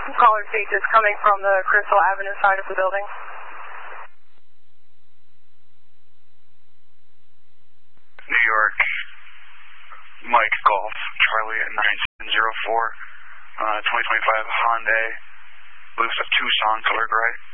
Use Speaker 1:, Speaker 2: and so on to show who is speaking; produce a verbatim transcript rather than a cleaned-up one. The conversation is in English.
Speaker 1: Caller seat is coming from the Crystal Avenue side of the building.
Speaker 2: New York, Mike Golf, Charlie at nine seven zero four, uh, twenty twenty-five Hyundai, Tucson, color gray.